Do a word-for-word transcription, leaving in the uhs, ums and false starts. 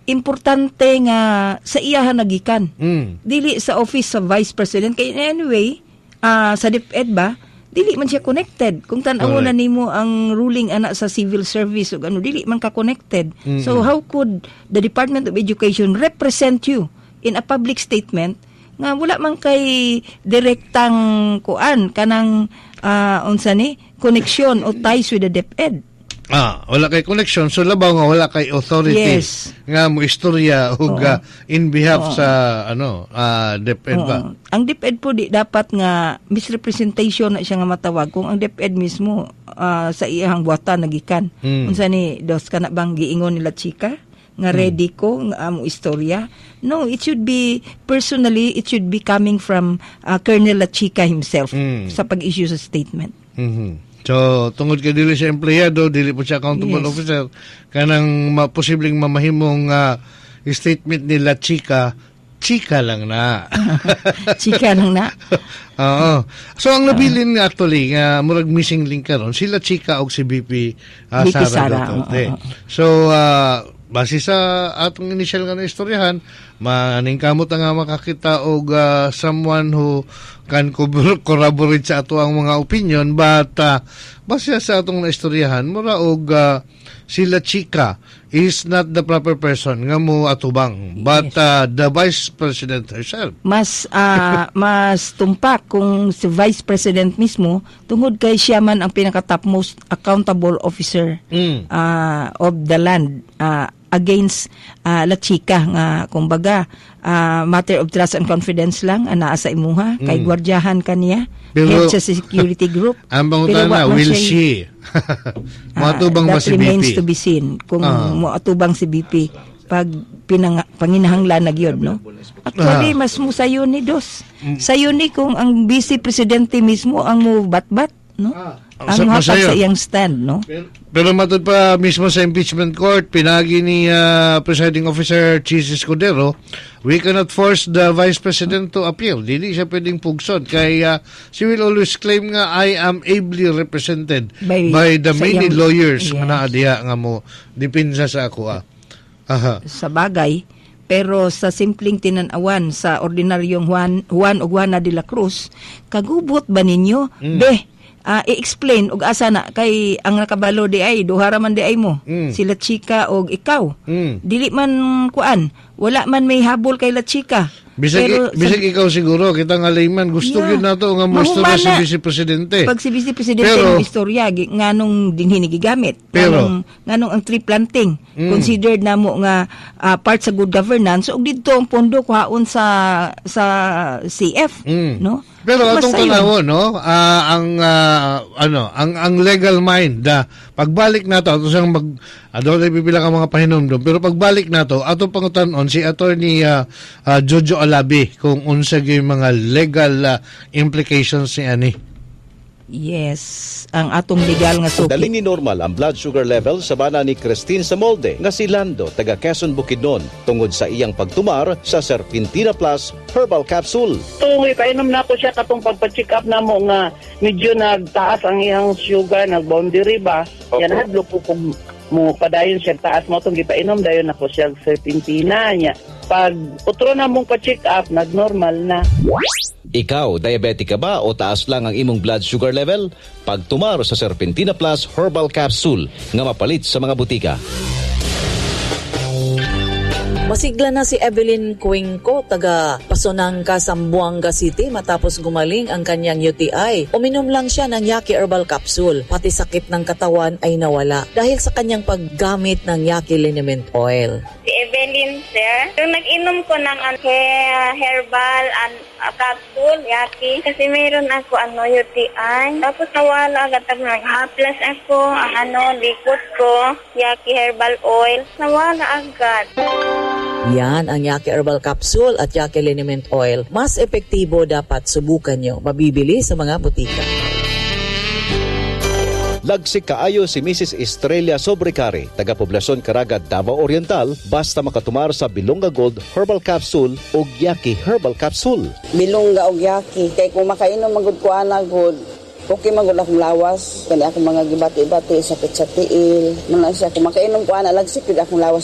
importante nga sa iyahan nagikan. Mm. Dili sa office sa Vice President. Kaya anyway, uh, sa DepEd ba, dili man siya connected. Kung tan-awo na nimo ang ruling ana sa civil service o ano, dili man ka connected. Mm-hmm. So how could the Department of Education represent you in a public statement nga wala man kay direktang kuan kanang uh, unsa ni connection o ties with the DepEd? Ah, wala kay connection, so labaw nga wala kay authority yes. nga mo istorya ug uh, in behalf Oo. sa ano uh, DepEd ba. Oo. Ang DepEd po di dapat nga misrepresentation na siya nga matawag kung ang DepEd mismo uh, sa iyang buhatan nagikan. Hmm. Unsa ni dos kana bang giingon nila chika nga ready ko nga amo istorya. No, it should be personally, it should be coming from uh, Colonel Lachika himself hmm. sa pag-issue sa statement. Mhm. So, tungod kay dili siya empleyado, dili po siya accountable yes. officer, kanang ma- posibleng mamahimong uh, statement nila chika, chika lang na. Chika lang na. Oo. So, ang nabilin uh, actually, nga, uh, murag missing link karon sila chika og si B P uh, B P Sara, Sara Duterte. Oh, oh, oh. So, uh, base sa atong initial nga na istoryahan, maning kamot nga makakita og uh, someone who can corroborate sa ato ang mga opinion, but uh, base sa atong naistoryahan, mura og uh, sila chika is not the proper person nga mo atubang, but uh, the Vice President herself. Mas uh, mas tumpak kung si Vice President mismo, tungod kay siya man ang pinaka-topmost accountable officer mm. uh, of the land uh, against uh, La Chica nga kumbaga uh, matter of trust and confidence lang ana sa imuha mm. kay gwardiyahan kaniya head sa security group. Ang pangutana, will she moatubang uh, ba si B P? That remains to be seen kung uh. moatubang si B P pag pinang, panginahanglan na gyud, no? Actually uh. mas mo sayo ni dos mm. sayo ni kung ang Vice Presidente mismo ang mo batbat, no? Uh. Ang hatag sa iyang stand, no? Pero, pero matud pa mismo sa impeachment court, pinagi ni uh, Presiding Officer Chis Escudero, we cannot force the Vice President to appeal. Dili siya pwedeng pugson. Kay uh, she will always claim nga, I am ably represented by, by the many iyang, lawyers yes. nga naadiya nga mo dipinsa sa ako. Ah. Aha. Sa bagay, pero sa simpleng tinanawan sa ordinaryong Juan, Juan o Juana de la Cruz, kagubot ba ninyo? Mm. Beh, Uh, i-explain og asa na kay ang nakabalo di ay duhara man di ay mo mm. sila chika og ikaw mm. dili man kuan wala man may habol kay la chika bisag, pero, i- bisag sa, ikaw siguro kita nga layman gusto yeah. gyud nato nga mo istorya si Vice Presidente pag si Vice Presidente ang istorya nganong dinhi gigamit pero nganong, nganong ang tree planting mm. considered namo nga uh, part sa good governance og didto ang pondo kuhaon sa sa C F mm. no. Pero atong tanawo, no, uh, ang uh, ano, ang ang legal mind da pagbalik nato ato sang mag adto pipila ka mga pahinumdum, pero pagbalik nato ato pangutan-on si attorney uh, uh, Jojo Alabi kung unsa gyud mga legal uh, implications ni ani. Yes, ang atong legal nga suki. Daling ni normal ang blood sugar level sa bana ni Christine Samolde nga si Lando taga Quezon Bukidnon tungod sa iyang pagtumar sa Serpentina Plus Herbal Capsule. Tungoy painom na ko siya katong pagpa-check up namo nga medyo nagtaas ang iyang sugar, nag-boundary ba. Okay. Yan hadlo po kung mo padayon siya taas mo tong gipainom dayon ako siya Serpentina niya. Pag utro na mong pa-check up, nag-normal na. Ikaw, diabetic ka ba o taas lang ang imong blood sugar level? Pagtumar sa Serpentina Plus Herbal Capsule nga mapalit sa mga butika. Masigla na si Evelyn Cuenco, taga Pasonangka, Zamboanga City matapos gumaling ang kanyang U T I. Uminom lang siya ng Yaki Herbal Capsule. Pati sakit ng katawan ay nawala dahil sa kanyang paggamit ng Yaki Liniment Oil. Si Evelyn, sir, yung nag-inom ko ng uh, herbal and uh, capsule, Yaki, kasi mayroon ako ano, U T I. Tapos nawala agad ako, nag-haplas ako, ang ano, likot ko, Yaki Herbal Oil, nawala agad. Yan ang Yaki Herbal Capsule at Yaki Liniment Oil. Mas epektibo, dapat subukan nyo. Mabibili sa mga butika. Lagsik kaayo si Missus Estrella Sobrecari, taga Poblacion Caraga, Davao Oriental, basta makatumar sa Bilonga Gold Herbal Capsule o Yaki Herbal Capsule. Bilonga o Yaki, kay kung makainom magud ko ana good, okay magud akong lawas, kani ako mga gibati-bati sakit sa tiil. Muna siya kung makainom ko ana lagsik gud akong lawas